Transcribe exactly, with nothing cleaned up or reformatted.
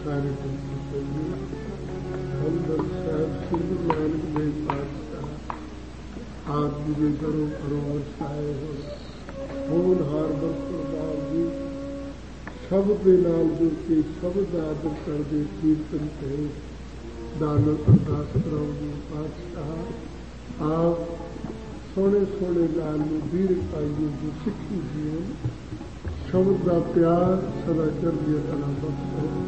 ਸਾਰੇ ਬੰਦੇ ਅੰਦਰ ਸਾਹਿਬ ਸ੍ਰੀ ਨਾਨਕ ਦੇਵ ਪਾਤਸ਼ਾਹ ਆਪ ਜੀ ਦੇ ਘਰੋਂ ਘਰੋਂ ਵਸਾਏ ਹੋ ਹੋਣ ਹਾਰ ਬਖਸ਼ਦਾਰ ਜੀ ਸ਼ਬਦ ਦੇ ਨਾਲ ਜੁੜ ਕੇ ਸ਼ਬਦ ਦਾ ਆਦਰ ਕਰਦੇ ਕੀਰਤਨ ਤੇ ਦਾਨ ਅਰਦਾਸ ਕਰਾਉਂਦੇ ਪਾਤਸ਼ਾਹ ਆਪ ਸੋਹਣੇ ਸੋਹਣੇ ਲਾਲ ਨੂੰ ਵੀਰ ਪਾਈਏ ਜੋ ਸਿੱਖੀ ਜੀਵਨ ਸ਼ਬਦ ਦਾ ਪਿਆਰ ਸਦਾ ਚੜ੍ਹਦੀ ਕਲਾ ਬਖਸ਼ੋ।